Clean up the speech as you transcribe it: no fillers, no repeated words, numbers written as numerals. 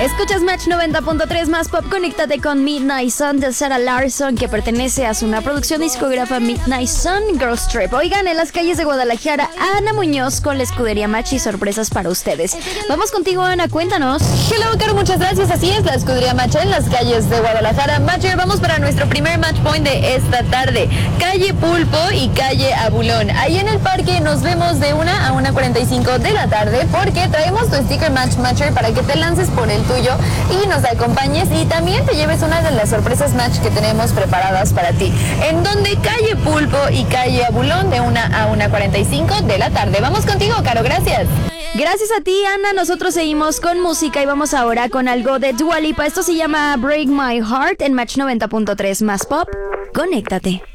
Escuchas Match 90.3 más pop. Conéctate con Midnight Sun de Sarah Larson, que pertenece a su una producción discográfica Midnight Sun Girls Trip. Oigan, en las calles de Guadalajara, Ana Muñoz con la escudería Match y sorpresas para ustedes. Vamos contigo, Ana, cuéntanos. Hello, Caro, muchas gracias. Así es, la escudería Match en las calles de Guadalajara. Matcher, vamos para nuestro primer match point de esta tarde. Calle Pulpo y calle Abulón. Ahí en el parque nos vemos de 1 a 1:45 de la tarde, porque traemos tu sticker Match Matcher para que te lances por el tuyo y nos acompañes y también te lleves una de las sorpresas Match que tenemos preparadas para ti. En donde calle Pulpo y calle Abulón de 1 a 1:45 de la tarde. Vamos contigo, Caro, gracias. Gracias a ti, Ana. Nosotros seguimos con música y vamos ahora con algo de Dua Lipa. Esto se llama Break My Heart en Match 90.3 más pop. Conéctate.